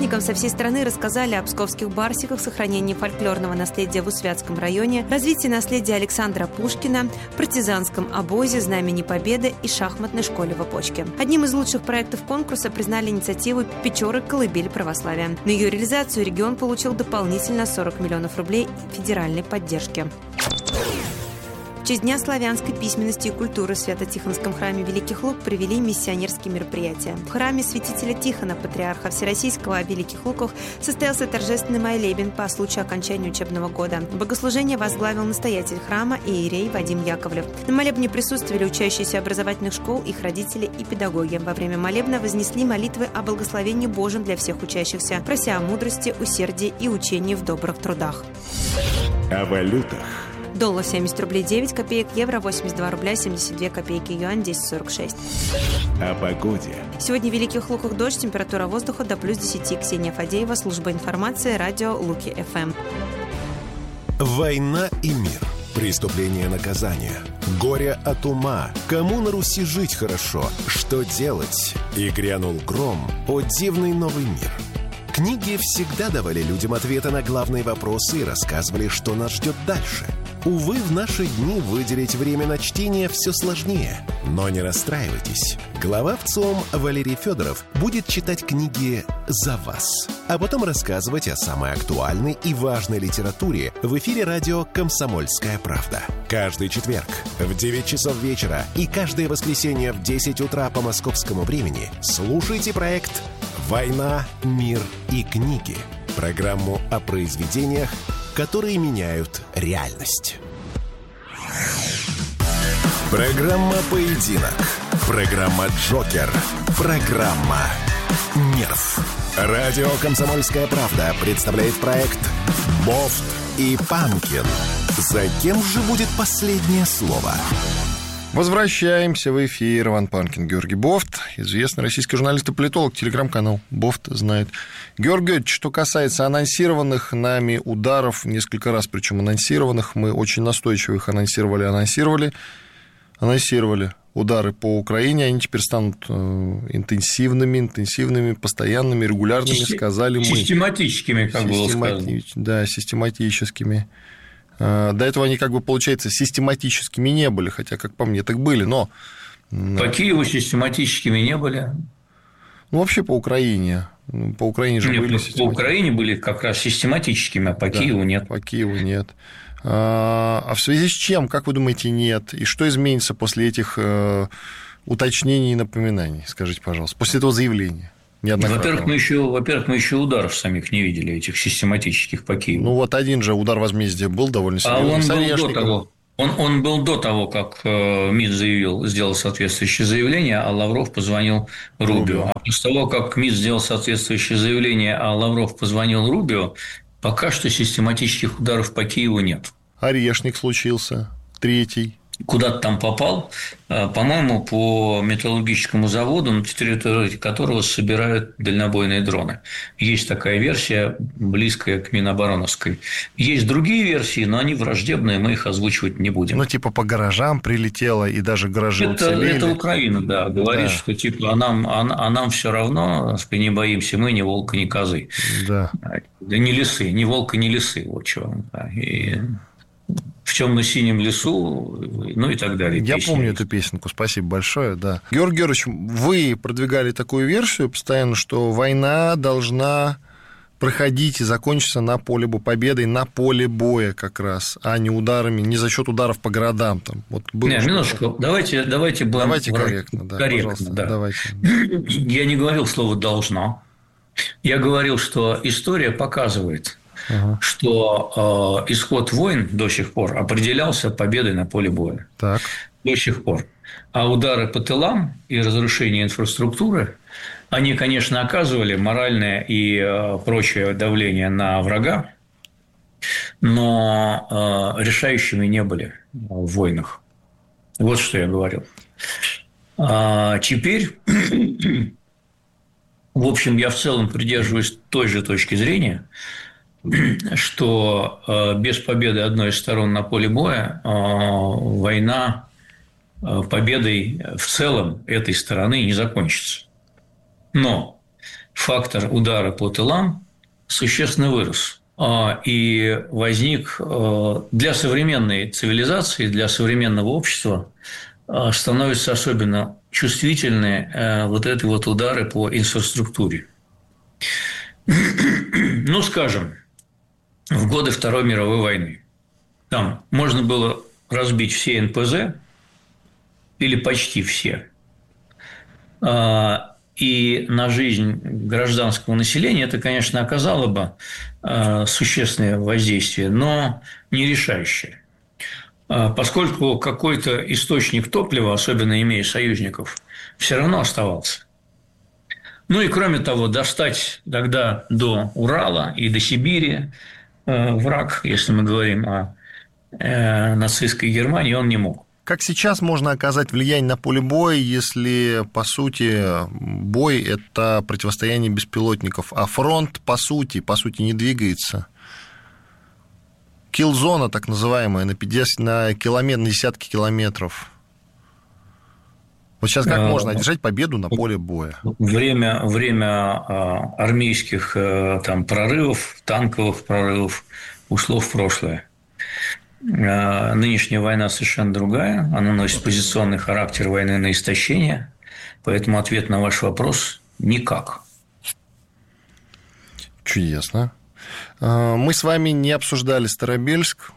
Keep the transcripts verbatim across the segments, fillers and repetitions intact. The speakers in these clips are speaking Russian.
Участникам со всей страны рассказали о псковских барсиках, сохранении фольклорного наследия в Усвятском районе, развитии наследия Александра Пушкина, партизанском обозе, знамени Победы и шахматной школе в Опочке. Одним из лучших проектов конкурса признали инициативу «Печоры. Колыбель православия». На ее реализацию регион получил дополнительно сорок миллионов рублей федеральной поддержки. В честь Дня славянской письменности и культуры в Свято-Тихонском храме Великих Лук провели миссионерские мероприятия. В храме святителя Тихона, патриарха Всероссийского о Великих Луках, состоялся торжественный молебен по случаю окончания учебного года. Богослужение возглавил настоятель храма иерей Вадим Яковлев. На молебне присутствовали учащиеся образовательных школ, их родители и педагоги. Во время молебна вознесли молитвы о благословении Божьем для всех учащихся, прося о мудрости, усердии и учении в добрых трудах. О валютах. Доллар семьдесят рублей девять копеек, евро восемьдесят два рубля семьдесят две копейки, юань десять сорок шесть. О погоде. Сегодня в Великих Луках дождь, температура воздуха до плюс десять. Ксения Фадеева, служба информации, радио Луки эф эм. Война и мир. Преступление и наказание. Горе от ума. Кому на Руси жить хорошо? Что делать? И грянул гром. О дивный новый мир. Книги всегда давали людям ответы на главные вопросы и рассказывали, что нас ждет дальше. Увы, в наши дни выделить время на чтение все сложнее. Но не расстраивайтесь. Глава ВЦИОМ Валерий Федоров будет читать книги за вас, а потом рассказывать о самой актуальной и важной литературе в эфире радио «Комсомольская правда». Каждый четверг в девять часов вечера и каждое воскресенье в десять утра по московскому времени слушайте проект «Война, мир и книги». Программу о произведениях, которые меняют реальность. Программа «Поединок». Программа «Джокер». Программа «Нерв». Радио «Комсомольская правда» представляет проект «Бофт и Панкин». За кем же будет последнее слово? Возвращаемся в эфир. Иван Панкин, Георгий Бофт, известный российский журналист и политолог, телеграм-канал Бофт знает. Георгий Георгиевич, что касается анонсированных нами ударов, несколько раз причем анонсированных, мы очень настойчиво их анонсировали, анонсировали, анонсировали удары по Украине, они теперь станут интенсивными, интенсивными, постоянными, регулярными, сказали мы. Систематическими, как было сказано. Да, систематическими. До этого они, как бы, получается, систематическими не были, хотя, как по мне, так были, но... По Киеву систематическими не были. Ну, вообще по Украине. По Украине же нет, были по Украине были как раз систематическими, а по да, Киеву нет. По Киеву нет. А в связи с чем, как вы думаете, нет? И что изменится после этих уточнений и напоминаний? Скажите, пожалуйста, после этого заявления? Во-первых, мы еще, во-первых, мы еще ударов самих не видели, этих систематических по Киеву. Ну, вот один же удар возмездия был довольно серьезный. А он был до того. Он, он был до того, как МИД заявил, сделал соответствующее заявление, а Лавров позвонил Рубио. Рубио. А после того, как МИД сделал соответствующее заявление, а Лавров позвонил Рубио, пока что систематических ударов по Киеву нет. Орешник случился, третий. Куда-то там попал, по-моему, по металлургическому заводу, на территории которого собирают дальнобойные дроны. Есть такая версия, близкая к Минобороновской. Есть другие версии, но они враждебные, мы их озвучивать не будем. Ну, типа по гаражам прилетело, и даже гаражи это, уцелели. Это Украина, да, говорит, да. что типа а нам, а, а нам все равно, не боимся мы ни волка, ни козы. Да. Да не лисы, ни волка, ни лисы. Вот чего. Да. И... в темно-синем лесу, ну и так далее. Я помню эту песенку, спасибо большое, да. Георгий Георгиевич, вы продвигали такую версию постоянно, что война должна проходить и закончиться на поле боя, победой на поле боя как раз, а не ударами, не за счет ударов по городам. Там. Вот было не, минуточку, давайте, давайте, давайте корректно. Да, корректно да. Давайте. Я не говорил слово «должно». Я говорил, что история показывает, Ага. что э, исход войн до сих пор определялся победой на поле боя. Так. До сих пор. А удары по тылам и разрушение инфраструктуры, они, конечно, оказывали моральное и э, прочее давление на врага, но э, решающими не были в войнах. Вот что я говорил. А теперь, в общем, я в целом придерживаюсь той же точки зрения, что без победы одной из сторон на поле боя война победой в целом этой стороны не закончится. Но фактор удара по тылам существенно вырос. И возник для современной цивилизации, для современного общества становятся особенно чувствительны вот эти вот удары по инфраструктуре. Ну, скажем, в годы Второй мировой войны там можно было разбить все эн пэ зэ или почти все. И на жизнь гражданского населения это, конечно, оказало бы существенное воздействие, но не решающее. Поскольку какой-то источник топлива, особенно имея союзников, все равно оставался. Ну и кроме того, достать тогда до Урала и до Сибири враг, если мы говорим о нацистской Германии, он не мог. Как сейчас можно оказать влияние на поле боя, если, по сути, бой – это противостояние беспилотников, а фронт, по сути, по сути, не двигается? Килл-зона, так называемая, на, пятьдесят, на, километр, на десятки километров. Вот сейчас как можно одержать победу на поле боя? Время, время армейских там, прорывов, танковых прорывов ушло в прошлое. Нынешняя война совершенно другая, она носит позиционный характер войны на истощение, поэтому ответ на ваш вопрос – никак. Чудесно. Мы с вами не обсуждали Старобельск,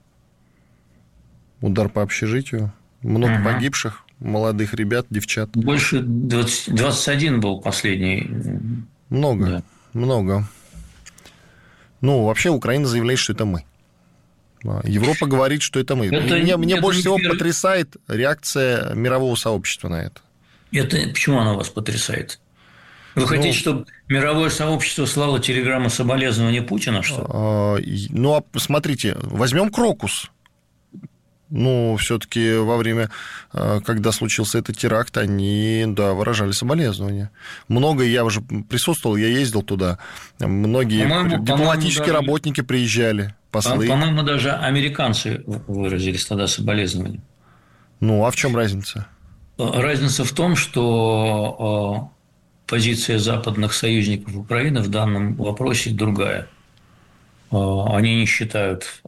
удар по общежитию, много угу. погибших, молодых ребят, девчат. Больше двадцать, двадцать один был последний. Много, да. много. Ну, вообще Украина заявляет, что это мы. Европа говорит, что это мы. Это, мне мне это больше всего первый... потрясает реакция мирового сообщества на это. Это почему она вас потрясает? Вы ну, хотите, чтобы мировое сообщество слало телеграмму соболезнования Путина, что ли? Ну, а смотрите, возьмем Крокус. Ну, все-таки во время, когда случился этот теракт, они, да, выражали соболезнования. Много, я уже присутствовал, я ездил туда. Многие по-моему, дипломатические по-моему, работники даже... приезжали. Послы. По-моему, даже американцы выразились тогда соболезнования. Ну, а в чем разница? Разница в том, что позиция западных союзников Украины в данном вопросе другая. Они не считают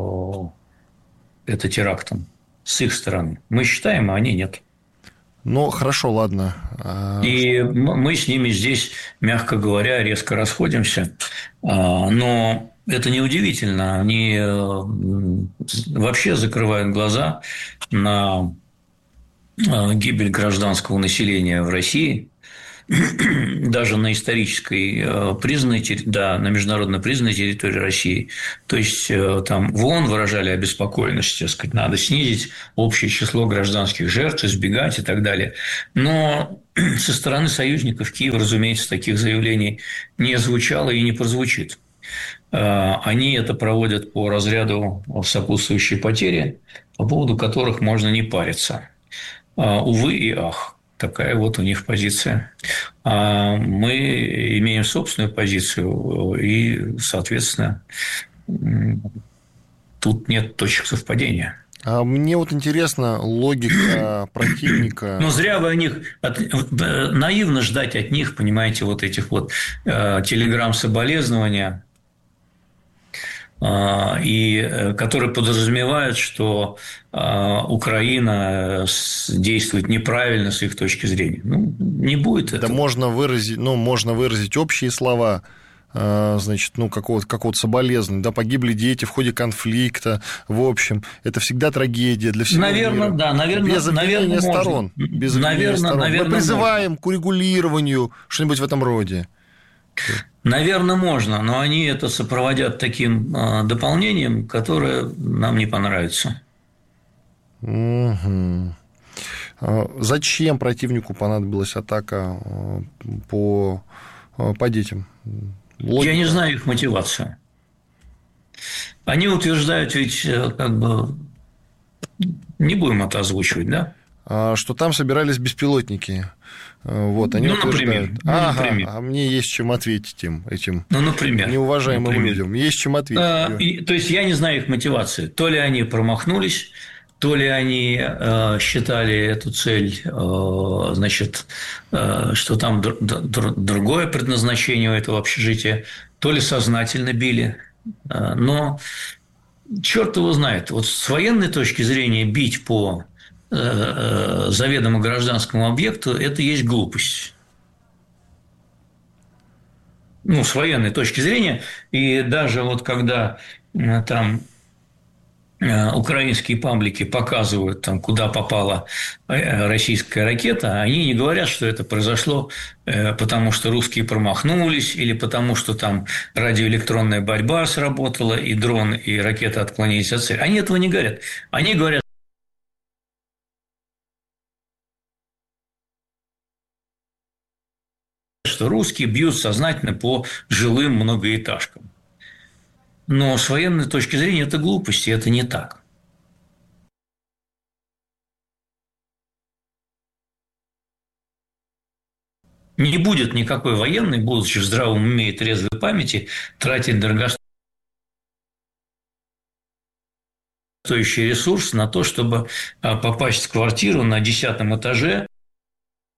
это терактом с их стороны. Мы считаем, а они нет. Ну, хорошо, ладно. И мы с ними здесь, мягко говоря, резко расходимся. Но это неудивительно. Они вообще закрывают глаза на гибель гражданского населения в России, даже на исторической признанной, да, на международно признанной территории России. То есть там в ООН выражали обеспокоенность, так сказать, надо снизить общее число гражданских жертв, избегать и так далее. Но со стороны союзников Киева, разумеется, таких заявлений не звучало и не прозвучит. Они это проводят по разряду сопутствующей потери, по поводу которых можно не париться. Увы и ах. Такая вот у них позиция. А мы имеем собственную позицию, и, соответственно, тут нет точек совпадения. А мне вот интересно логика противника. Ну, зря вы о них... Наивно ждать от них, понимаете, вот этих вот телеграмм соболезнования, и которые подразумевают, что Украина действует неправильно с их точки зрения. Ну, не будет этого. Да можно выразить, ну, можно выразить общие слова, значит, ну, какого-то, какого-то соболезнования. Да, погибли дети в ходе конфликта, в общем. Это всегда трагедия для всего наверное, мира. Да, наверное, без обвинения сторон. Без наверное, сторон. наверное, Мы призываем можно. к урегулированию, что-нибудь в этом роде. Наверное, можно, но они это сопроводят таким дополнением, которое нам не понравится. Угу. Зачем противнику понадобилась атака по, по детям? Логика. Я не знаю их мотивацию. Они утверждают, ведь как бы не будем это озвучивать, да? Что там собирались беспилотники. Вот, они ну, утверждают. Например. Ну, ага, например. А мне есть чем ответить им, этим ну, например. неуважаемым например. людям. Есть чем ответить. А, и, то есть, я не знаю их мотивации. То ли они промахнулись, То ли они э, считали эту цель, э, значит, э, что там др- др- другое предназначение у этого общежития, то ли сознательно били. Э, но черт его знает. Вот с военной точки зрения бить по э, э, заведомо гражданскому объекту – это есть глупость. Ну, с военной точки зрения. И даже вот когда э, там украинские паблики показывают, там, куда попала российская ракета, они не говорят, что это произошло потому, что русские промахнулись, или потому, что там радиоэлектронная борьба сработала, и дрон, и ракета отклонились от цели. Они этого не говорят. Они говорят, что русские бьют сознательно по жилым многоэтажкам. Но с военной точки зрения это глупости, это не так. Не будет никакой военный, будучи в здравом уме и трезвой памяти, тратить дорогостоящий ресурс на то, чтобы попасть в квартиру на десятом этаже